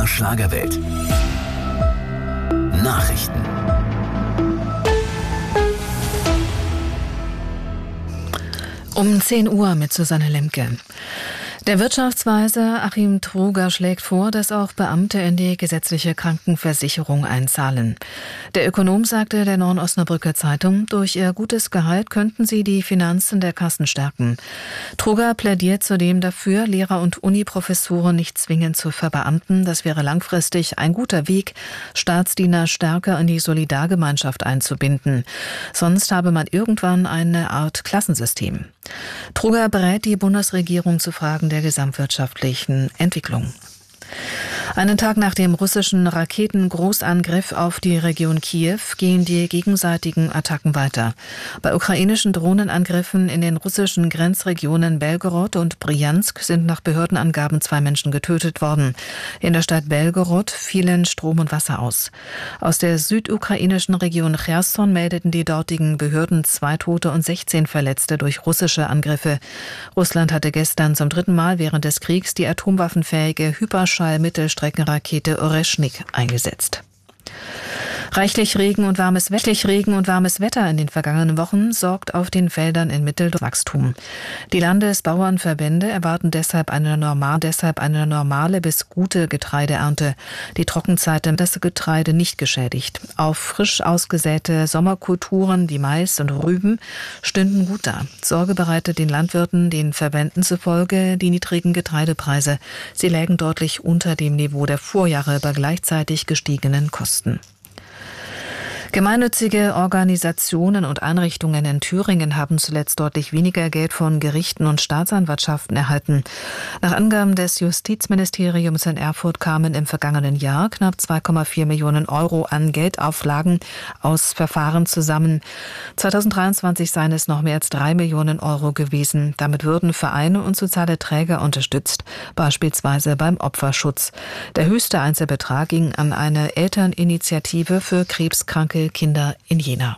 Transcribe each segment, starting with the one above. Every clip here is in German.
MDR Schlagerwelt. Nachrichten. Um 10 Uhr mit Susanne Lemke. Der Wirtschaftsweise Achim Truger schlägt vor, dass auch Beamte in die gesetzliche Krankenversicherung einzahlen. Der Ökonom sagte der Neuen Osnabrücker Zeitung, durch ihr gutes Gehalt könnten sie die Finanzen der Kassen stärken. Truger plädiert zudem dafür, Lehrer und Uniprofessoren nicht zwingend zu verbeamten. Das wäre langfristig ein guter Weg, Staatsdiener stärker in die Solidargemeinschaft einzubinden. Sonst habe man irgendwann eine Art Klassensystem. Truger berät die Bundesregierung zu Fragen der gesamtwirtschaftlichen Entwicklung. Einen Tag nach dem russischen Raketengroßangriff auf die Region Kiew gehen die gegenseitigen Attacken weiter. Bei ukrainischen Drohnenangriffen in den russischen Grenzregionen Belgorod und Bryansk sind nach Behördenangaben 2 Menschen getötet worden. In der Stadt Belgorod fielen Strom und Wasser aus. Aus der südukrainischen Region Cherson meldeten die dortigen Behörden 2 Tote und 16 Verletzte durch russische Angriffe. Russland hatte gestern zum 3. Mal während des Kriegs die atomwaffenfähige Hyperschall-Mittelstreckenrakete Oreshnik eingesetzt. Reichlich Regen und warmes Wetter in den vergangenen Wochen sorgt auf den Feldern in Mittelwachstum. Die Landesbauernverbände erwarten deshalb eine normale bis gute Getreideernte. Die Trockenzeit hat das Getreide nicht geschädigt. Auf frisch ausgesäte Sommerkulturen wie Mais und Rüben stünden gut da. Sorge bereitet den Landwirten den Verbänden zufolge die niedrigen Getreidepreise. Sie lägen deutlich unter dem Niveau der Vorjahre bei gleichzeitig gestiegenen Kosten. Gemeinnützige Organisationen und Einrichtungen in Thüringen haben zuletzt deutlich weniger Geld von Gerichten und Staatsanwaltschaften erhalten. Nach Angaben des Justizministeriums in Erfurt kamen im vergangenen Jahr knapp 2,4 Millionen Euro an Geldauflagen aus Verfahren zusammen. 2023 seien es noch mehr als 3 Millionen Euro gewesen. Damit würden Vereine und soziale Träger unterstützt, beispielsweise beim Opferschutz. Der höchste Einzelbetrag ging an eine Elterninitiative für krebskranke Kinder in Jena.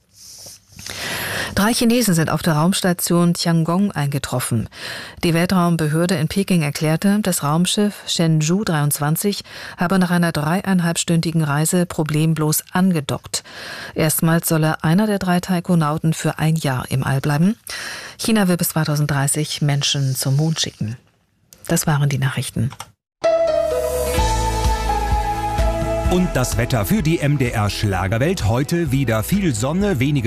3 Chinesen sind auf der Raumstation Tiangong eingetroffen. Die Weltraumbehörde in Peking erklärte, das Raumschiff Shenzhou 23 habe nach einer 3,5-stündigen Reise problemlos angedockt. Erstmals solle einer der 3 Taikonauten für 1 Jahr im All bleiben. China will bis 2030 Menschen zum Mond schicken. Das waren die Nachrichten. Und das Wetter für die MDR Schlagerwelt. Heute wieder viel Sonne, wenige